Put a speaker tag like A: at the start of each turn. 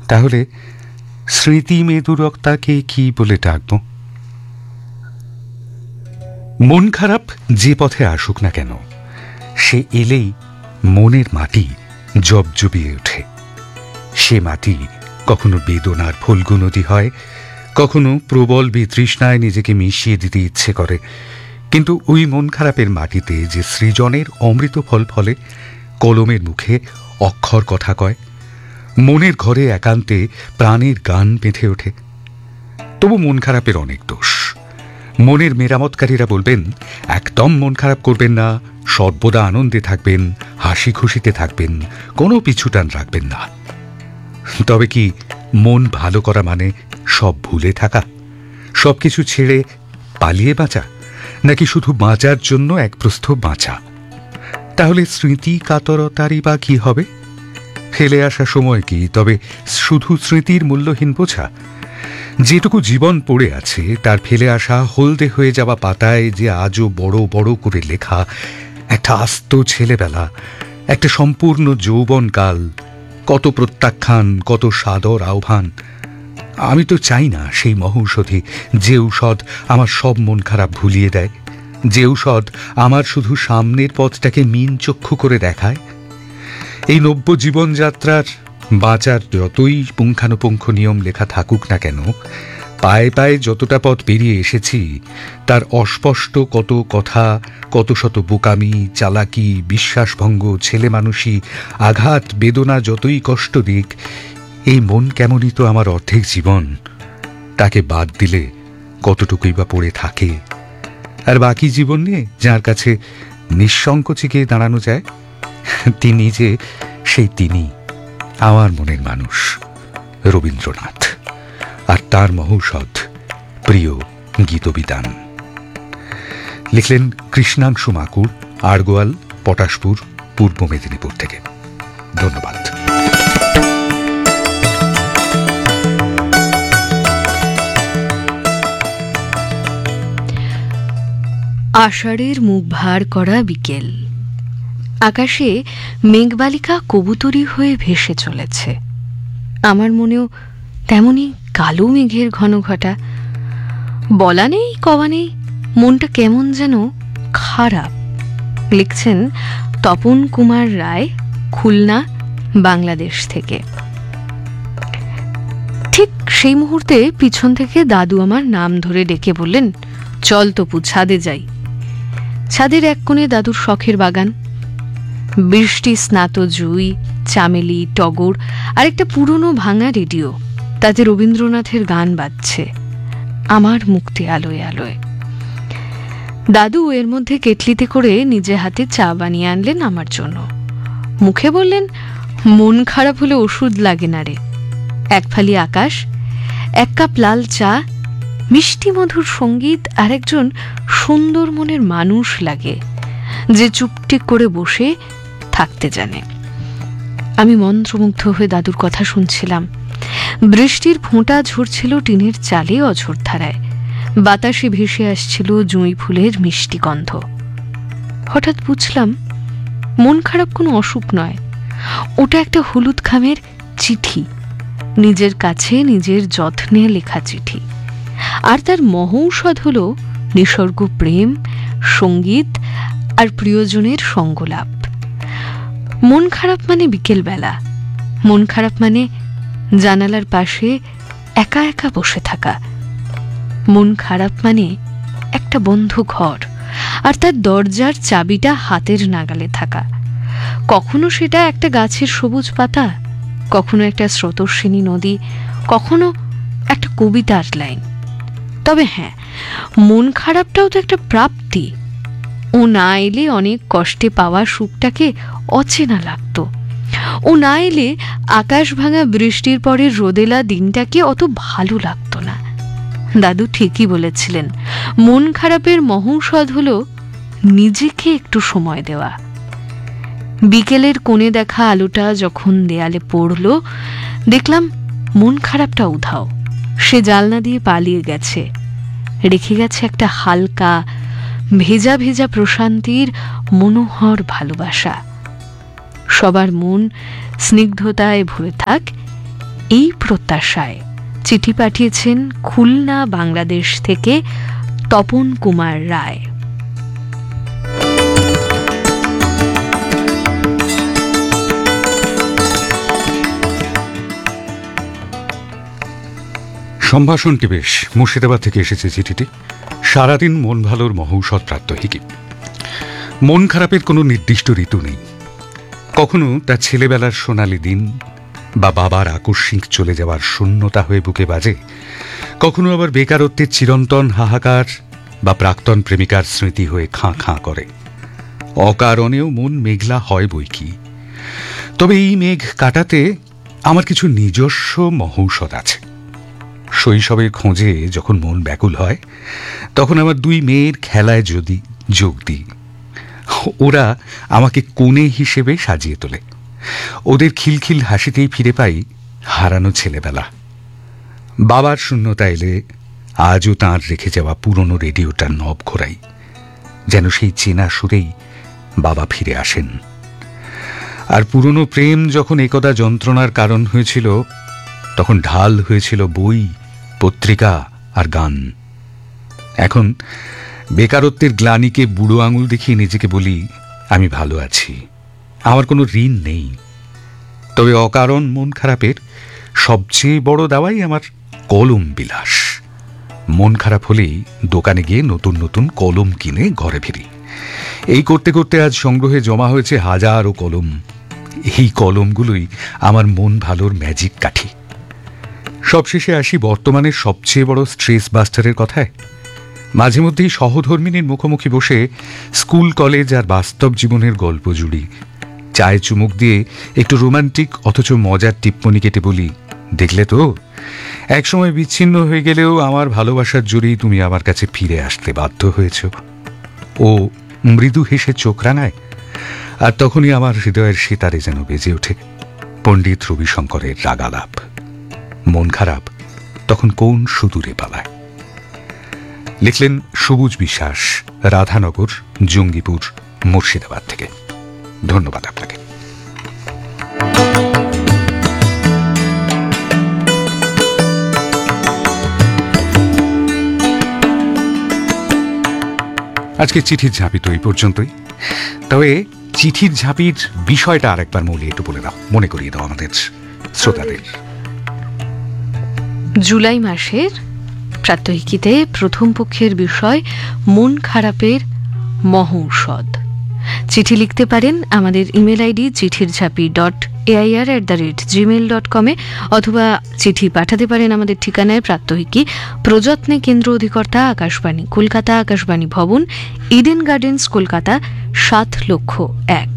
A: তাহলে স্মৃতি মেদুরক্তাকে কি বলে ডাকব? মন খারাপ যে পথে আসুক না কেন, সে এলেই মনের মাটি জবজবিয়ে ওঠে। সে মাটি কখনো বেদনার ফল্গু নদী হয়, কখনো প্রবল বিতৃষ্ণায় নিজেকে মিশিয়ে দিতে ইচ্ছে করে। কিন্তু ওই মন খারাপের মাটিতে যে সৃজনের অমৃত ফল ফলে, কলমের মুখে অক্ষর কথা কয়, মনের ঘরে একান্তে প্রাণের গান বেঁধে ওঠে। তবু মন খারাপের অনেক দোষ। মনের মেরামতকারীরা বলবেন, একদম মন খারাপ করবেন না, সর্বদা আনন্দে থাকবেন, হাসি খুশিতে থাকবেন, কোনো পিছুটান রাখবেন না। তবে কি মন ভালো করা মানে সব ভুলে থাকা, সবকিছু ছেড়ে পালিয়ে বাঁচা, নাকি শুধু বাঁচার জন্য এক প্রস্থ বাঁচা? তাহলে স্মৃতি কাতরতারই বা কি হবে? ফেলে আসা সময় কি তবে শুধু স্মৃতির মূল্যহীন বোঝা? যেটুকু জীবন পড়ে আছে তার ফেলে আসা হলদে হয়ে যাওয়া পাতায় যে আজও বড় বড় করে লেখা একটা আস্ত ছেলেবেলা, একটা সম্পূর্ণ যৌবনকাল, কত প্রত্যাখ্যান, কত সাদর আহ্বান। আমি তো চাই না সেই মহৌষধি যে ঔষধ আমার সব মন খারাপ ভুলিয়ে দেয়, যে ঔষধ আমার শুধু সামনের পথটাকে মিন চক্ষু করে দেখায়। এই নব্য জীবনযাত্রার বাঁচার যতই পুঙ্খানুপুঙ্খ নিয়ম লেখা থাকুক না কেন, পায়ে পায়ে যতটা পথ পেরিয়ে এসেছি তার অস্পষ্ট কত কথা, কত শত বোকামি, চালাকি, বিশ্বাসভঙ্গ, ছেলে মানুষই, আঘাত, বেদনা যতই কষ্ট দিক, এই মন কেমনই তো আমার অর্ধেক জীবন। তাকে বাদ দিলে কতটুকুই বা পড়ে থাকে? আর বাকি জীবন নিয়ে যার কাছে নিঃসংকোচে গিয়ে দাঁড়ানো যায়, তিনি যে সেই তিনি আমার মনের মানুষ, রবীন্দ্রনাথ, আর তার মহৌষধ প্রিয় গীতবিতান। লিখলেন কৃষ্ণাংশু মাকুর, আড়গোয়াল, পটাশপুর, পূর্ব মেদিনীপুর থেকে। ধন্যবাদ।
B: আষাঢ়ের মুখ ভার করা বিকেল, আকাশে মেঘবালিকা কবুতরি হয়ে ভেসে চলেছে। আমার মনেও তেমনি কালো মেঘের ঘন ঘটা। বলা নেই কওয়া নেই, মনটা কেমন যেন খারাপ। লিখছেন তপন কুমার রায়, খুলনা, বাংলাদেশ থেকে। ঠিক সেই মুহূর্তে পিছন থেকে দাদু আমার নাম ধরে ডেকে বললেন, চল তপু, ছাদে যাই। ছাদের এক কোণে দাদুর শখের বাগান। বৃষ্টি স্নাত জুই, চামেলি, টগর আর একটা পুরনো ভাঙা রেডিও, তাতে রবীন্দ্রনাথের গান বাজছে আমার মুক্তি আলোয় আলোয়। দাদু এর মধ্যে কেটলিতে করে নিজে হাতে চা বানিয়ে আনলেন আমার জন্য। মুখে বললেন, মন খারাপ হলে ওষুধ লাগে না রে, এক ফালি আকাশ, এক কাপ লাল চা, মিষ্টি মধুর সঙ্গীত আর একজন সুন্দর মনের মানুষ লাগে যে চুপটি করে বসে থাকতে জানে। আমি মন্ত্রমুগ্ধ হয়ে দাদুর কথা শুনছিলাম। বৃষ্টির ফোঁটা ঝরছিল টিনের চালে অঝোর ধারায়, বাতাসে ভেসে আসছিল জুঁই ফুলের মিষ্টি গন্ধ। হঠাৎ বুঝলাম মন খারাপ কোনো অসুখ নয়, ওটা একটা হলুদ খামের চিঠি, নিজের কাছে নিজের যত্নে লেখা চিঠি। আর তার মহৌষধ হল নিসর্গ প্রেম, সঙ্গীত আর প্রিয়জনের সঙ্গলাভ। মন খারাপ মানে বিকেলবেলা, মন খারাপ মানে জানালার পাশে একা একা বসে থাকা, মন খারাপ মানে একটা বন্ধ ঘর আর তার দরজার চাবিটা হাতের নাগালে থাকা। কখনো সেটা একটা গাছের সবুজ পাতা, কখনো একটা স্রোতস্বিনী নদী, কখনো একটা কবিতার লাইন। তবে হ্যাঁ, মন খারাপটাও তো একটা প্রাপ্তি। ও না এলে অনেক কষ্টে পাওয়া সুখটাকে অচেনা লাগতো। ও না এলে আকাশ ভাঙা বৃষ্টির পরের রোদেলা দিনটাকে অত ভালো লাগতো না। দাদু ঠিকই বলেছিলেন, মন খারাপের মহৌষধ হলো নিজেকে একটু সময় দেওয়া। বিকেলের কোণে দেখা আলোটা যখন দেয়ালে পড়ল, দেখলাম মন খারাপটা উধাও। সে জানলা দিয়ে পালিয়ে গেছে, রেখে গেছে একটা হালকা ভেজা ভেজা প্রশান্তির মনোহর ভালোবাসা। সবার মন স্নিগ্ধতায় ভরে থাক, এই প্রত্যাশায় চিঠি পাঠিয়েছেন খুলনা, বাংলাদেশ থেকে তপন কুমার রায়।
A: সম্ভাষণটি বেশ। মুর্শিদাবাদ থেকে এসেছে চিঠিটি। সারাদিন মন ভালোর মহৌষধ প্রাত্যহিকী। মন খারাপের কোনো নির্দিষ্ট ঋতু নেই। কখনো তার ছেলেবেলার সোনালি দিন বা বাবার আকস্মিক চলে যাওয়ার শূন্যতা হয়ে বুকে বাজে, কখনো আবার বেকারত্বের চিরন্তন হাহাকার বা প্রাক্তন প্রেমিকার স্মৃতি হয়ে খাঁ খাঁ করে। অকারণেও মন মেঘলা হয় বৈকি। তবে এই মেঘ কাটাতে আমার কিছু নিজস্ব মহৌষধ আছে। শৈশবের খোঁজে যখন মন ব্যাকুল হয়, তখন আমার দুই মেয়ের খেলায় যদি যোগ দিই, ওরা আমাকে কোণে হিসেবে সাজিয়ে তোলে। ওদের খিলখিল হাসিতেই ফিরে পাই হারানো ছেলেবেলা। বাবার শূন্যতা এলে আজও তাঁর রেখে যাওয়া পুরনো রেডিওটার নব ঘোরাই, যেন সেই চেনা সুরেই বাবা ফিরে আসেন। আর পুরনো প্রেম যখন একদা যন্ত্রণার কারণ হয়েছিল, তখন ঢাল হয়েছিল বই, পত্রিকা আর গান। এখন বেকারত্বের গ্লানিকে বুড়ো আঙুল দেখিয়ে নিজেকে বলি, আমি ভালো আছি, আমার কোনো ঋণ নেই। তবে অকারণ মন খারাপের সবচেয়ে বড় দাওয়াই আমার কলম বিলাস। মন খারাপ হলেই দোকানে গিয়ে নতুন নতুন কলম কিনে ঘরে ফিরি। এই করতে করতে আজ সংগ্রহে জমা হয়েছে হাজারো কলম। এই কলমগুলোই আমার মন ভালোর ম্যাজিক কাঠি। সবশেষে আসি বর্তমানের সবচেয়ে বড় স্ট্রেস বাস্টারের কথায়। মাঝে মধ্যেই সহধর্মিনীর মুখোমুখি বসে স্কুল, কলেজ আর বাস্তব জীবনের গল্প জুড়ি। চায়ে চুমুক দিয়ে একটু রোমান্টিক অথচ মজার টিপ্পনি কেটে বলি, দেখলে তো, একসময় বিচ্ছিন্ন হয়ে গেলেও আমার ভালোবাসার জোরেই তুমি আমার কাছে ফিরে আসতে বাধ্য হয়েছ। ও মৃদু হেসে চোখ রাঙায়, আর তখনই আমার হৃদয়ের সিতারে যেন বেজে ওঠে পণ্ডিত রবিশঙ্করের রাগালাপ। মন খারাপ তখন কোন সুদূরে পালায়। লিখলেন সবুজ বিশ্বাস, রাধানগর, জঙ্গিপুর, মুর্শিদাবাদ থেকে। ধন্যবাদ আপনাকে। আজকে চিঠির ঝাঁপি তো এই পর্যন্তই। তবে চিঠির ঝাঁপির বিষয়টা আরেকবার মৌলি একটু বলে দাও, মনে করিয়ে দাও আমাদের শ্রোতাদের।
B: জুলাই মাসের প্রাত্যহিকীতে প্রথম পক্ষের বিষয় মন খারাপের মহৌষধ। চিঠি লিখতে পারেন আমাদের ইমেল আইডি chithirjhapi.air@gmail.com অথবা চিঠি পাঠাতে পারেন আমাদের ঠিকানায় প্রাত্যহিকী, প্রযত্নে কেন্দ্র অধিকর্তা আকাশবাণী কলকাতা, আকাশবাণী ভবন, ইডেন গার্ডেন্স, কলকাতা ৭,০০,০০০